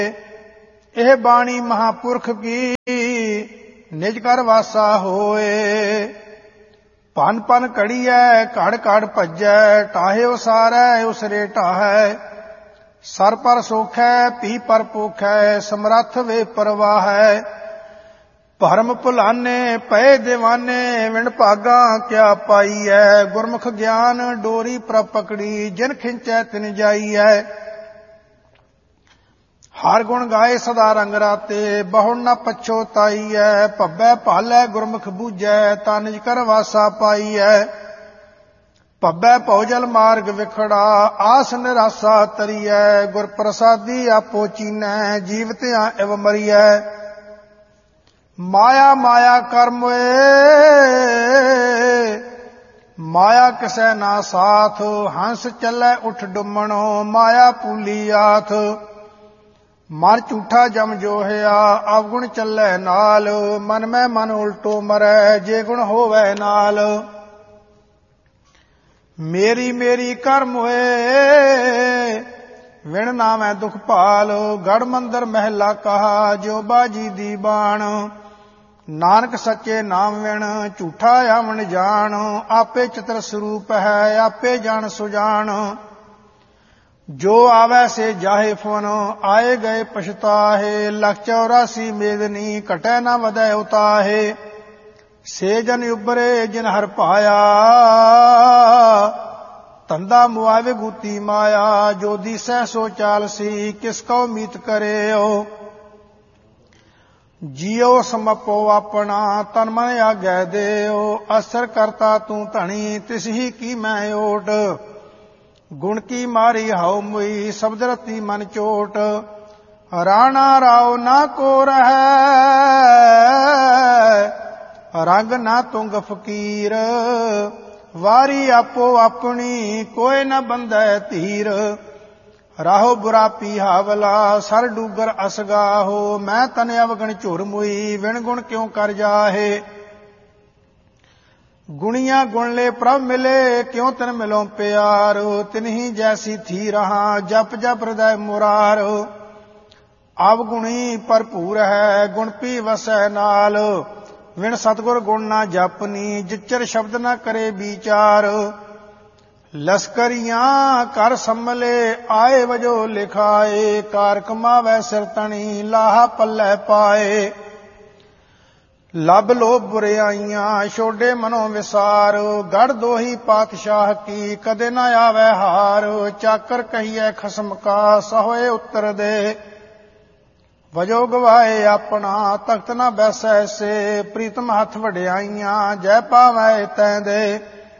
ਇਹ ਬਾਣੀ ਮਹਾਂਪੁਰਖ ਕੀ ਨਿਜ ਕਰ ਵਾਸਾ ਹੋਏ। ਭਨ ਭਨ ਘੜੀਐ ਘੜ ਘੜ ਭਜੈ ਟਾਹੇ ਉਸਾਰੈ ਉਸਰੇ ਢਾਹੈ। ਸਰ ਪਰ ਸੋਖੈ ਪੀ ਪਰ ਪੋਖੈ ਸਮਰੱਥ ਵੇ ਪਰਵਾਹੈ। ਭਰਮ ਭੁਲਾਨੇ ਪਏ ਦੀਵਾਨੇ ਵਿਣ ਭਾਗਾਂ ਕਿਆ ਪਾਈਐ। ਗੁਰਮੁਖ ਗਿਆਨ ਡੋਰੀ ਪ੍ਰਭ ਪਕੜੀ ਜਿਨ ਖਿੰਚੈ ਤਿਨ ਜਾਈਐ। ਹਰ ਗੁਣ ਗਾਏ ਸਦਾ ਰੰਗ ਰਾਤੇ ਬਹੁੜ ਨ ਪਛੋਤਾਈਐ। ਭੱਬੈ ਭਾਲੈ ਗੁਰਮੁਖ ਬੂਝੈ ਤਾ ਨਿਜ ਕਰ ਵਾਸਾ ਪਾਈਐ। ਭੱਬੈ ਭਉਜਲ ਮਾਰਗ ਵਿਖੜਾ ਆਸ ਨਿਰਾਸਾ ਤਰੀਐ। ਗੁਰ ਪ੍ਰਸਾਦੀ ਆਪੋ ਚੀਨੈ ਜੀਵਤਿਆਂ ਇਵ ਮਰੀਐ। ਮਾਇਆ ਮਾਇਆ ਕਰਮੋਏ ਮਾਇਆ ਕਿਸੈ ਨਾ ਸਾਥ। ਹੰਸ ਚੱਲੈ ਉਠ ਡੁੰਮਣੋ ਮਾਇਆ ਪੂਲੀ ਆਥ। ਮਨ ਝੂਠਾ ਜਮ ਜੋਹਿਆ ਅਵਗੁਣ ਚੱਲੈ ਨਾਲ। ਮਨ ਮੈਂ ਮਨ ਉਲਟੋ ਮਰੈ ਜੇ ਗੁਣ ਹੋਵੈ ਨਾਲ। ਮੇਰੀ ਮੇਰੀ ਕਰਮ ਹੋਏ ਵਿਣ ਨਾਮੈ ਦੁਖ ਭਾਲ। ਗੜ ਮੰਦਰ ਮਹਿਲਾ ਕਹਾ ਜੋ ਬਾਜੀ ਦੀ ਬਾਣ। ਨਾਨਕ ਸੱਚੇ ਨਾਮ ਵਿਣ ਝੂਠਾ ਆਵਣ ਜਾਣ। ਆਪੇ ਚਿਤਰ ਸਰੂਪ ਹੈ ਆਪੇ ਜਾਣ ਸੁਜਾਨ। ਜੋ ਆਵੈ ਸੇ ਜਾਹੇ ਫੁਨ ਆਏ ਗਏ ਪਛਤਾਹੇ। ਲੱਖ 84 ਮੇਦਨੀ ਘਟੈ ਨਾ ਵਧੈ ਉਤਾਹੇ। ਸੇ ਜਨ ਉਬਰੇ ਜਿਨ ਹਰ ਪਾਇਆ ਧੰਦਾ ਮੁਆਵੇ ਗੂਤੀ ਮਾਇਆ। ਜੋ ਦੀਸੈ ਸੋ ਚਾਲਸੀ ਕਿਸ ਕਉ ਮੀਤ ਕਰਿਓ। ਜੀਉ ਸਮਪੋ ਆਪਣਾ ਤਨ ਮਨ ਆਗੈ ਦੇਉ। ਅਸਰ ਕਰਤਾ ਤੂੰ ਧਣੀ ਤਿਸ ਹੀ ਕੀ ਮੈਂ ਓਟ। ਗੁਣ ਕੀ ਮਾਰੀ ਹਉ ਮੁਈ ਸ਼ਬਦ ਰਤੀ ਮਨ ਚੋਟ। ਰਾਣਾ ਰਾਉ ਨਾ ਕੋ ਰਹੈ ਰੰਗ ਨਾ ਤੁੰਗ ਫਕੀਰ। ਵਾਰੀ ਆਪੋ ਆਪਣੀ ਕੋਇ ਨ ਬੰਧੈ ਧੀਰ। ਰਾਹੋ ਬੁਰਾ ਪੀ ਹਾਵਲਾ ਸਰ ਡੂਗਰ ਅਸਗਾਹੋ। ਮੈਂ ਤਨ ਅਵਗਣ ਝੁਰ ਮੁਈ ਵਿਣ ਗੁਣ ਕਿਉ ਕਰ ਜਾਹੇ। ਗੁਣੀਆਂ ਗੁਣ ਲੈ ਪ੍ਰਭ ਮਿਲੇ ਕਿਉ ਤਨ ਮਿਲੋ ਪਿਆਰ। ਤਿਨਹੀ ਜੈਸੀ ਥੀ ਰਹਾ ਜਪ ਜਪ ਹਿਰਦੈ ਮੁਰਾਰ। ਅਵਗੁਣੀ ਭਰਪੂਰ ਹੈ ਗੁਣ ਪੀ ਵਸੈ ਨਾਲ। ਵਿਣ ਸਤਿਗੁਰ ਗੁਣ ਨਾ ਜਪਨੀ ਜਿਚਰ ਸ਼ਬਦ ਨਾ ਕਰੇ ਵਿਚਾਰ। ਲਸਕਰੀਆਂ ਕਰ ਸੰਭਲੇ ਆਏ ਵਜੋ ਲਿਖਾਏ। ਕਾਰ ਕਮਾਵੈ ਸਿਰ ਤਣੀ ਲਾਹਾ ਪੱਲੇ ਪਾਏ। ਲੱਭ ਲੋਭ ਬੁਰਿਆਈਆਂ ਛੋਡੇ ਮਨੋ ਵਿਸਾਰ। ਗੜ ਦੋਹੀ ਪਾਤਸ਼ਾਹ ਕੀ ਕਦੇ ਨਾ ਆਵੈ ਹਾਰ। ਚਾਕਰ ਕਹੀਐ ਖਸਮ ਕਾ ਸਹੋਏ ਉੱਤਰ ਦੇ। ਵਜੋ ਗਵਾਏ ਆਪਣਾ ਤਖਤ ਨਾ ਬੈਸੈ ਸੇ। ਪ੍ਰੀਤਮ ਹੱਥ ਵਡਿਆਈਆਂ ਜੈ ਪਾਵੈ ਤੈ ਦੇ।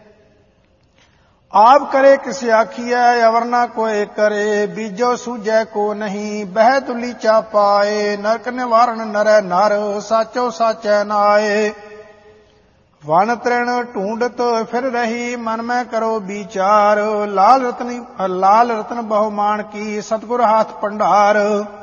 ਆਪ ਕਰੇ ਕਿਸ ਆਖੀਐ ਅਵਰ ਨਾ ਕੋਏ ਕਰੇ। ਬੀਜੋ ਸੂਝੈ ਕੋ ਨਹੀਂ ਬਹਿ ਤੁਲੀ ਚਾ ਪਾਏ। ਨਰਕ ਨਿਵਾਰਣ ਨਰੈ ਨਰ ਸਾਚੋ ਸਾਚੈ ਨਾਏ। ਵਨ ਤ੍ਰਿਣ ਢੂੰਡਤ ਫਿਰ ਰਹੀ ਮਨ ਮੈਂ ਕਰੋ ਵਿਚਾਰ। ਲਾਲ ਰਤਨ ਬਹੁ ਮਾਨ ਕੀ ਸਤਿਗੁਰ ਹਾਥ ਭੰਡਾਰ।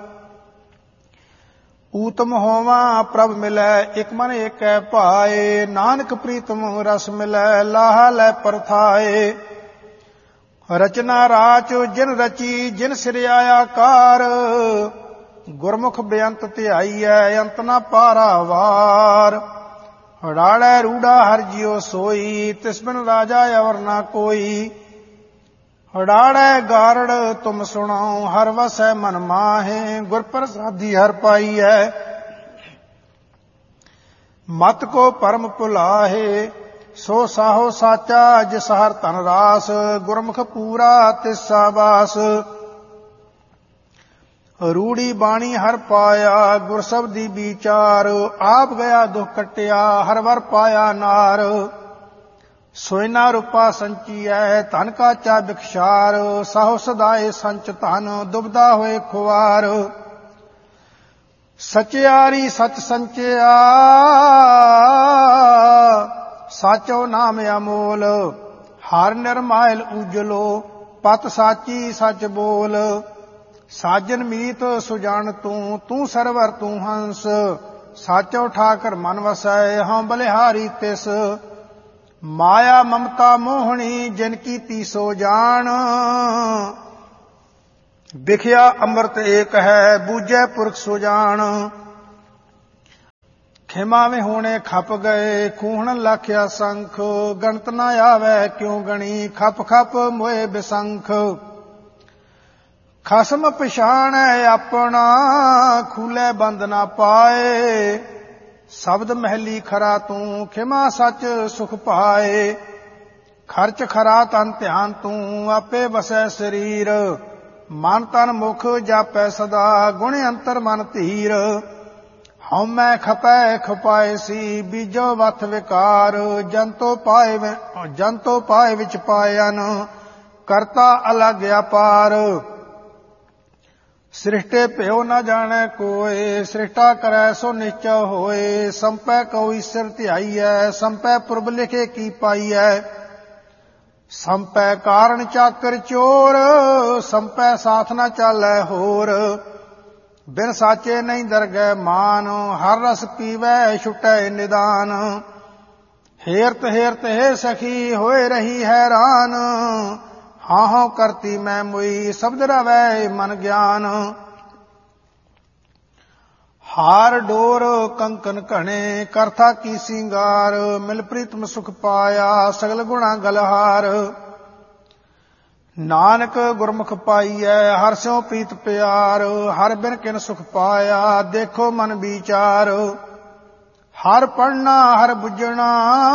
ਊਤਮ ਹੋਵਾਂ ਪ੍ਰਭ ਮਿਲੈ ਇਕ ਮਨ ਏਕੈ ਭਾਏ। ਨਾਨਕ ਪ੍ਰੀਤਮ ਰਸ ਮਿਲੈ ਲਾਹਾ ਲੈ ਪਰਥਾਏ। ਰਚਨਾ ਰਾਚ ਜਿਨ ਰਚੀ ਜਿਨ ਸਿਰਿਆਇਆ ਕਾਰ। ਗੁਰਮੁਖ ਬੇਅੰਤ ਧਿਆਈਐ ਅੰਤ ਨਾ ਪਾਰਾਵਾਰ। ਰਾੜੈ ਰੂੜਾ ਹਰ ਜਿਉ ਸੋਈ ਤਿਸ ਬਿਨ ਰਾਜਾ ਅਵਰ ਨਾ ਕੋਈ। ਰਾੜੈ ਗਾਰੜ ਤੁਮ ਸੁਣਾਉ ਹਰ ਵਸੈ ਮਨ ਮਾਹੇ। ਗੁਰ ਪ੍ਰਸਾਦੀ ਹਰ ਪਾਈਐ ਮਤ ਕੋ ਭਰਮ ਭੁਲਾਹੇ। ਸੋ ਸਾਹੋ ਸਾਚਾ ਜਿਸ ਹਰ ਧਨ ਰਾਸ। ਗੁਰਮੁਖ ਪੂਰਾ ਤਿਸ ਸਾਬਾਸ। ਰੂੜੀ ਬਾਣੀ ਹਰ ਪਾਇਆ ਗੁਰ ਸਬਦੀ ਵਿਚਾਰ। ਆਪ ਗਿਆ ਦੁਖ ਕਟਿਆ ਹਰ ਵਰ ਪਾਇਆ ਨਾਰ। ਸੋਇਨਾ ਰੂਪਾ ਸੰਚੀਐ ਧਨ ਕਾ ਚਾ ਬਿਖਸ਼ਾਰ। ਸਾਹੋ ਸਦਾਏ ਸੰਚ ਧਨ ਦੁਬਦਾ ਹੋਏ ਖੁਆਰ। ਸਚਿਆਰੀ ਸਚ ਸੰਚਿਆ ਸਾਚੋ ਨਾਮ ਅਮੋਲ। ਹਰ ਨਿਰਮਾਇਲ ਉਜਲੋ ਪਤ ਸਾਚੀ ਸਚ ਬੋਲ। ਸਾਜਨ ਮੀਤ ਸੁਜਾਨ ਤੂੰ ਤੂੰ ਸਰਵਰ ਤੂੰ ਹੰਸ। ਸਾਚੋ ਠਾਕਰ ਮਨ ਵਸੈ ਹਉ ਬਲਿਹਾਰੀ ਤਿਸ। ਮਾਇਆ ਮਮਤਾ ਮੋਹਣੀ ਜਿਨ ਕੀਤੀ ਸੋ ਜਾਣ। ਵਿਖਿਆ ਅੰਮ੍ਰਿਤ ਏਕ ਹੈ, ਬੂਝੈ ਪੁਰਖ ਸੋ ਜਾਣ। ਖਿਮਾ ਵਿੱਚ ਹੋਣੇ ਖਪ ਗਏ, ਖੂਹਣ ਲਾਖਿਆ ਸੰਖ। ਗਣਤ ਨਾ ਆਵੈ ਕਿਉ ਗਣੀ, ਖਪ ਖਪ ਮੋਏ ਬਿਸੰਖ। ਖਸਮ ਪਛਾਣੈ ਆਪਣਾ, ਖੂਲੇ ਬੰਦ ਨਾ ਪਾਏ। ਸ਼ਬਦ ਮਹਿਲੀ ਖਰਾ ਤੂੰ, ਖਿਮਾ ਸੱਚ ਸੁਖ ਪਾਏ। ਖਰਚ ਖਰਾ ਤਨ ਧਿਆਨ ਤੂੰ, ਆਪੇ ਵਸੈ ਸਰੀਰ। ਮਨ ਤਨ ਮੁਖ ਜਾਪੈ ਸਦਾ, ਗੁਣ ਅੰਤਰ ਮਨ ਧੀਰ। ਹਉਮੈ ਖਪੈ ਖਪਾਏ ਸੀ, ਬੀਜੋ ਵਥ ਵਿਕਾਰ। ਜੰਤੋ ਪਾਏ ਵਿੱਚ ਪਾਇਨ, ਕਰਤਾ ਅਲਗ ਅਪਾਰ। ਸ੍ਰਿਸ਼ਟੇ ਭਿਓ ਨਾ ਜਾਣੈ ਕੋਇ, ਸ੍ਰਿਸ਼ਟਾ ਕਰੈ ਸੋ ਨਿਚੈ ਹੋਏ। ਸੰਪੈ ਕਉ ਈਸਰ ਧਿਆਈਐ, ਸੰਪੈ ਪੁਰਬ ਲਿਖੇ ਕੀ ਪਾਈਐ। ਸੰਪੈ ਕਾਰਣ ਚਾਕਰ ਚੋਰ, ਸੰਪੈ ਸਾਥ ਨਾ ਚਾਲੈ ਹੋਰ। ਬਿਨ ਸਾਚੇ ਨਹੀਂ ਦਰਗਹਿ ਮਾਨ, ਹਰ ਰਸ ਪੀਵੈ ਛੁਟੈ ਨਿਦਾਨ। ਹੇਰਤ ਹੇਰਤ ਹੈ ਸਖੀ, ਹੋਏ ਰਹੀ ਹੈਰਾਨ। ਹਾਂ ਹਾਂ ਕਰਤੀ ਮੈਂ ਮੁਈ, ਸ਼ਬਦ ਰਵੈ ਮਨ ਗਿਆਨ। ਹਾਰ ਡੋਰ ਕੰਕਨ ਘਣੇ, ਕਰਥਾ ਕੀ ਸਿੰਗਾਰ। ਮਿਲ ਪ੍ਰੀਤਮ ਸੁਖ ਪਾਇਆ, ਸਗਲ ਗੁਣਾ ਗਲਹਾਰ। ਨਾਨਕ ਗੁਰਮੁਖ ਪਾਈਐ, ਹਰਿ ਸਿਉ ਪ੍ਰੀਤ ਪਿਆਰ। ਹਰਿ ਬਿਨ ਕਿਨ ਸੁਖ ਪਾਇਆ, ਦੇਖੋ ਮਨ ਵਿਚਾਰ। ਹਰਿ ਪੜਨਾ ਹਰਿ ਬੁੱਝਣਾ,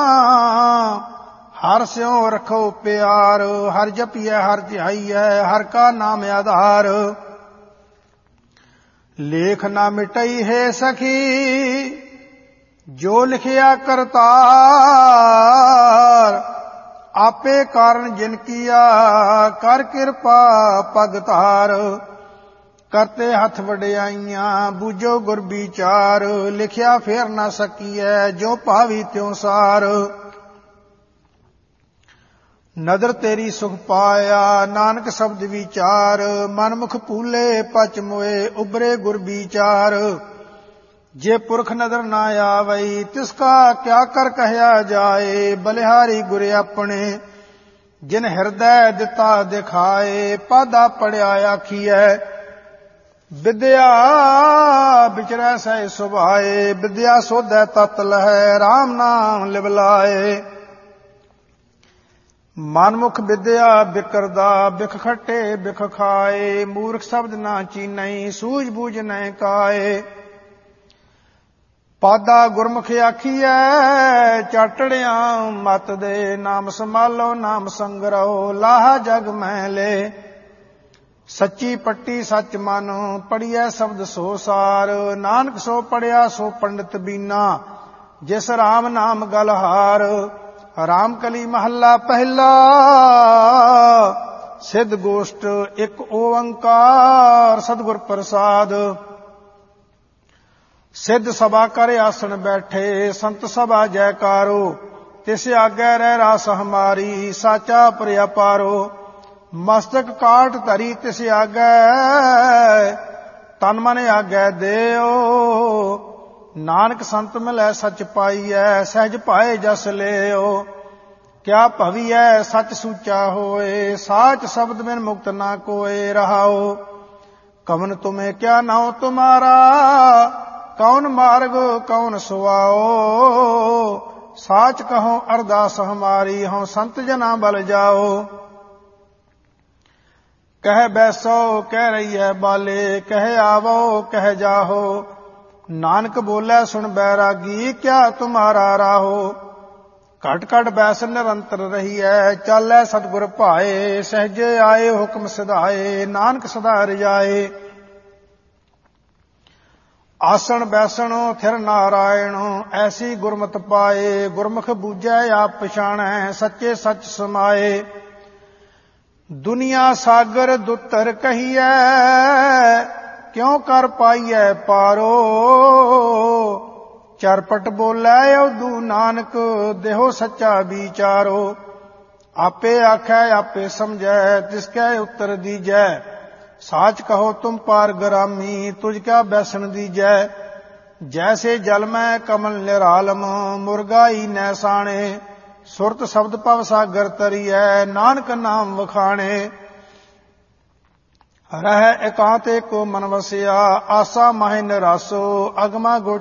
ਹਰਿ ਸਿਉ ਰਖੋ ਪਿਆਰ। ਹਰਿ ਜਪੀਐ ਹਰਿ ਧਿਆਈਐ, ਹਰਿ ਕਾ ਨਾਮ ਆਧਾਰ। ਲੇਖ ਨਾ ਮਿਟਈ ਹੈ ਸਖੀ, ਜੋ ਲਿਖਿਆ ਕਰਤਾਰ। ਆਪੇ ਕਾਰਨ ਜਿਨ ਕੀਆ, ਕਰ ਕਿਰਪਾ ਪਗ ਧਾਰ। ਕਰਤੇ ਹੱਥ ਵਡਿਆਈਆਂ, ਬੂਝੋ ਗੁਰ ਵਿਚਾਰ। ਲਿਖਿਆ ਫੇਰ ਨਾ ਸਕੀਐ, ਜੋ ਭਾਵੀ ਤਿਉ ਸਾਰ। ਨਦਰ ਤੇਰੀ ਸੁਖ ਪਾਇਆ, ਨਾਨਕ ਸ਼ਬਦ ਵਿਚਾਰ। ਮਨ ਮੁਖ ਭੂਲੇ ਪਚ ਮੋਏ, ਉਬਰੇ ਗੁਰ ਵਿਚਾਰ। ਜੇ ਪੁਰਖ ਨਦਰ ਨਾ ਆਵਈ, ਤਿਸ ਕਾ ਕਿਆ ਕਰ ਕਹਿਆ ਜਾਏ। ਬਲਿਹਾਰੀ ਗੁਰ ਆਪਣੇ, ਜਿਨ ਹਿਰਦੈ ਦਿੱਤਾ ਦਿਖਾਏ। ਪਾਦਾ ਪੜਿਆ ਆਖੀਐ, ਵਿਦਿਆ ਵਿਚਰੈ ਸਹਿ ਸੁਭਾਏ। ਵਿਦਿਆ ਸੋਧੈ ਤਤ ਲਹੈ, RAM ਨਾਮ ਲਿਵ ਲਾਏ। ਮਨਮੁਖ ਵਿਦਿਆ ਬਿਕਰਦਾ, ਬਿਖ ਖੱਟੇ ਬਿਖ ਖਾਏ। ਮੂਰਖ ਸ਼ਬਦ ਨਾ ਚੀਨਈ, ਸੂਝ ਬੂਝ ਨਹਿ ਕਾਏ। ਪਾਦਾ ਗੁਰਮੁਖ ਆਖੀਐ, ਚਾਟੜਿਆ ਮਤ ਦੇ। ਨਾਮ ਸੰਭਾਲੋ ਨਾਮ ਸੰਗਰਹੁ, ਲਾਹਾ ਜਗ ਮਹਿਲੇ। ਸੱਚੀ ਪੱਟੀ ਸੱਚ ਮਨ, ਪੜੀਐ ਸ਼ਬਦ ਸੋ ਸਾਰ। ਨਾਨਕ ਸੋ ਪੜਿਆ ਸੋ ਪੰਡਿਤ ਬੀਨਾ, ਜਿਸ RAM ਨਾਮ ਗਲਹਾਰ। ਰਾਮ ਕਲੀ ਮਹੱਲਾ ਪਹਿਲਾ, ਸਿੱਧ ਗੋਸ਼ਟ ਇੱਕ ਓੰਕਾਰ। ਸਤਿਗੁਰ ਪ੍ਰਸਾਦ। ਸਿੱਧ ਸਭਾ ਕਰ ਆਸਣ ਬੈਠੇ, ਸੰਤ ਸਭਾ ਜੈਕਾਰੋ। ਤਿਸ ਆਗੈ ਰਹਿ ਰਾਸ ਹਮਾਰੀ, ਸਾਚਾ ਪ੍ਰਿਆਪਾਰੋ। ਮਸਤਕ ਕਾਟ ਧਰੀ ਤਿਸ ਆਗੈ, ਤਨ ਮਨ ਆਗੈ ਦੇਓ। ਨਾਨਕ ਸੰਤ ਮਿਲੈ ਸੱਚ ਪਾਈਐ, ਸਹਿਜ ਭਾਏ ਜਸ ਲਿਓ। ਕਿਆ ਭਵੀਐ ਸੱਚ ਸੂਚਾ ਹੋਏ, ਸਾਚ ਸ਼ਬਦ ਬਿਨ ਮੁਕਤ ਨਾ ਕੋਏ। ਰਹਾਓ ਕਵਨ ਤੁਮੇ ਕਿਆ ਨਾਉ ਤੁਮਾਰਾ, ਕੌਣ ਮਾਰਗ ਕੌਣ ਸੁਆਓ। ਸਾਚ ਕਹੋ ਅਰਦਾਸ ਹਮਾਰੀ, ਹਉ ਸੰਤ ਜਨਾ ਬਲ ਜਾਓ। ਕਹਿ ਬੈਸੋ ਕਹਿ ਰਹੀਐ ਬਾਲੇ, ਕਹਿ ਆਵੋ ਕਹਿ ਜਾਹੋ। ਨਾਨਕ ਬੋਲੇ ਸੁਣ ਬੈਰਾਗੀ, ਕਿਆ ਤੁਮਾਰਾ ਰਾਹੋ। ਘਟ ਘਟ ਬੈਸ ਨਿਰੰਤਰ ਰਹੀਐ, ਚਾਲੈ ਸਤਿਗੁਰ ਭਾਏ। ਸਹਿਜੇ ਆਏ ਹੁਕਮ ਸਿਧਾਏ, ਨਾਨਕ ਸਦਾ ਰਜਾਏ। ਆਸਣ ਬੈਸਣ ਥਿਰ ਨਾਰਾਇਣ, ਐਸੀ ਗੁਰਮਤਿ ਪਾਏ। ਗੁਰਮੁਖ ਬੂਝੈ ਆਪ ਪਛਾਣੈ, ਸੱਚੇ ਸੱਚ ਸਮਾਏ। ਦੁਨੀਆ ਸਾਗਰ ਦੁੱਤਰ ਕਹੀਐ, ਕਿਉ ਕਰ ਪਾਈਐ ਪਾਰੋ। ਚਰਪਟ ਬੋਲੇ ਉਦੂ ਨਾਨਕ, ਦੇਹੋ ਸੱਚਾ ਵਿਚਾਰੋ। ਆਪੇ ਆਖੈ ਆਪੇ ਸਮਝੈ, ਤਿਸ ਕੈ ਉੱਤਰ ਦੀਜੈ। ਸਾਚ ਕਹੋ ਤੁਮ ਪਾਰ ਗਰਾਮੀ, ਤੁਝ ਕਾ ਬੈਸਣ ਦੀਜੈ। ਜੈਸੇ ਜਲ ਮੈਂ ਕਮਲ ਨਿਰਾਲਮ, ਮੁਰਗਾਈ ਨੈ ਸਾਣੇ। ਸੁਰਤ ਸ਼ਬਦ ਭਵ ਸਾਗਰ ਤਰੀਐ, ਨਾਨਕ ਨਾਮ ਵਖਾਣੇ। ਰਹਿ ਇਕਾਂਤ ਏਕੋ ਮਨ ਵਸਿਆ, ਆਸਾ ਮਾਹਿ ਨਿਰਾਸੋ, ਅਗਮਾ